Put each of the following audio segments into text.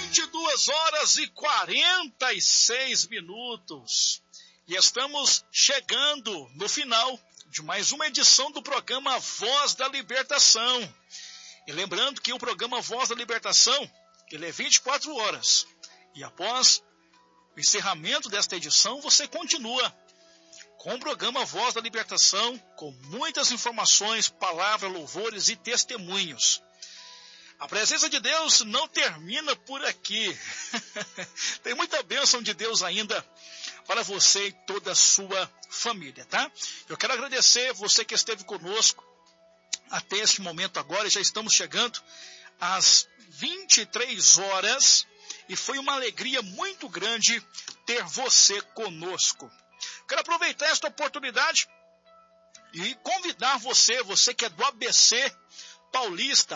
22h46. E estamos chegando no final de mais uma edição do programa Voz da Libertação. E lembrando que o programa Voz da Libertação, ele é 24 horas. E após o encerramento desta edição, você continua com o programa Voz da Libertação, com muitas informações, palavras, louvores e testemunhos. A presença de Deus não termina por aqui. Tem muita bênção de Deus ainda para você e toda a sua família, tá? Eu quero agradecer você que esteve conosco até este momento agora. Já estamos chegando às 23 horas e foi uma alegria muito grande ter você conosco. Quero aproveitar esta oportunidade e convidar você que é do ABC Paulista,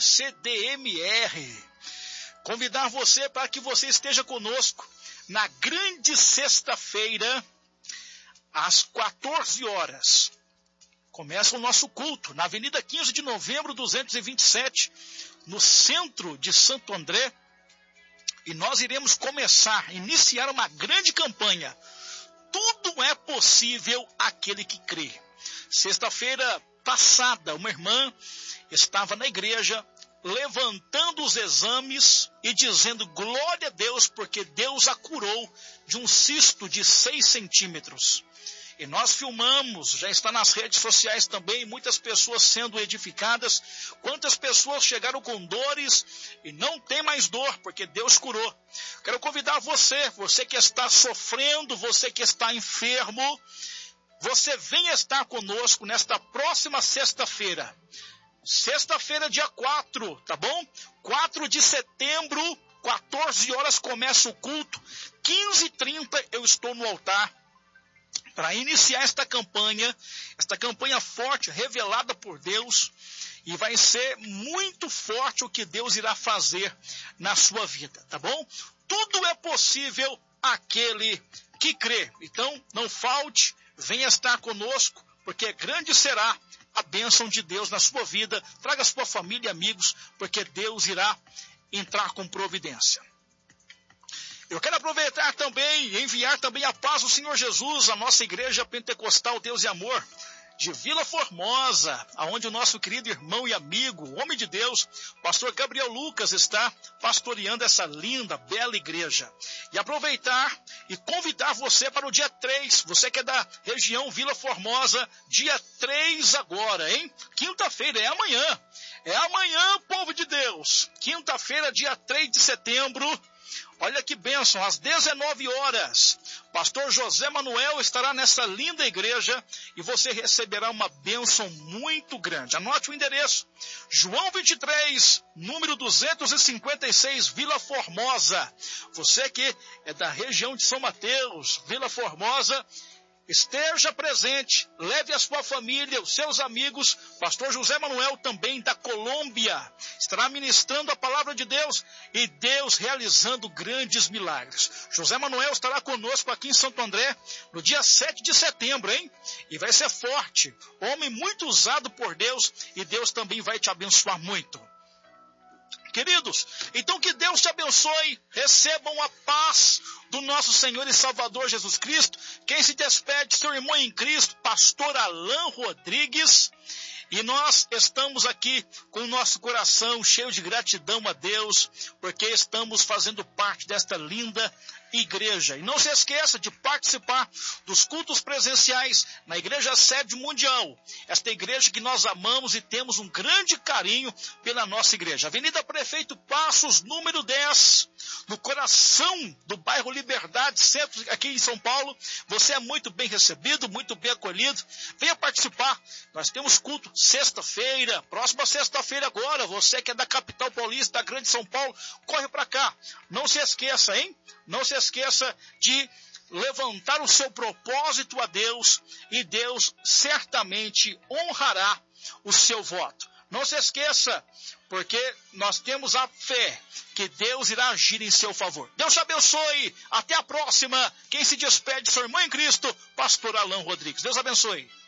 ABCDMR, convidar você para que você esteja conosco na grande sexta-feira, às 14 horas. Começa o nosso culto na Avenida 15 de Novembro, 227, no centro de Santo André, e nós iremos iniciar uma grande campanha. Tudo é possível àquele que crê. Sexta-feira passada, uma irmã estava na igreja levantando os exames e dizendo glória a Deus, porque Deus a curou de um cisto de 6 centímetros. E nós filmamos, já está nas redes sociais também, muitas pessoas sendo edificadas. Quantas pessoas chegaram com dores e não tem mais dor, porque Deus curou. Quero convidar você que está sofrendo, você que está enfermo, você venha estar conosco nesta próxima sexta-feira. Sexta-feira, dia 4, tá bom? 4 de setembro, 14 horas começa o culto. 15h30 eu estou no altar para iniciar esta campanha forte, revelada por Deus. E vai ser muito forte o que Deus irá fazer na sua vida, tá bom? Tudo é possível àquele que crê. Então, não falte, venha estar conosco, porque grande será a bênção de Deus na sua vida. Traga sua família e amigos, porque Deus irá entrar com providência. Eu quero aproveitar também e enviar também a paz do Senhor Jesus, a nossa igreja pentecostal Deus e Amor, de Vila Formosa, onde o nosso querido irmão e amigo, homem de Deus, pastor Gabriel Lucas, está pastoreando essa linda, bela igreja. E aproveitar e convidar você para o dia 3, você que é da região Vila Formosa, dia 3 agora, hein? Quinta-feira, é amanhã. É amanhã, povo de Deus. Quinta-feira, dia 3 de setembro. Olha que bênção, às 19 horas, pastor José Manuel estará nessa linda igreja e você receberá uma bênção muito grande. Anote o endereço, João 23, número 256, Vila Formosa. Você que é da região de São Mateus, Vila Formosa, esteja presente, leve a sua família, os seus amigos. Pastor José Manuel, também da Colômbia, estará ministrando a palavra de Deus e Deus realizando grandes milagres. José Manuel estará conosco aqui em Santo André no dia 7 de setembro, hein? E vai ser forte, homem muito usado por Deus, e Deus também vai te abençoar muito. Queridos, então que Deus te abençoe, recebam a paz do nosso Senhor e Salvador Jesus Cristo. Quem se despede, seu irmão em Cristo, pastor Alain Rodrigues. E nós estamos aqui com o nosso coração cheio de gratidão a Deus, porque estamos fazendo parte desta linda igreja. E não se esqueça de participar dos cultos presenciais na Igreja Sede Mundial. Esta igreja que nós amamos e temos um grande carinho pela nossa igreja. Avenida Prefeito Passos, número 10, no coração do bairro Liberdade, centro aqui em São Paulo. Você é muito bem recebido, muito bem acolhido. Venha participar. Nós temos culto sexta-feira, próxima sexta-feira agora. Você que é da capital paulista, da grande São Paulo, corre para cá. Não se esqueça, hein? Não se esqueça de levantar o seu propósito a Deus e Deus certamente honrará o seu voto. Não se esqueça, porque nós temos a fé que Deus irá agir em seu favor. Deus te abençoe. Até a próxima. Quem se despede, seu irmão em Cristo, pastor Alain Rodrigues. Deus abençoe.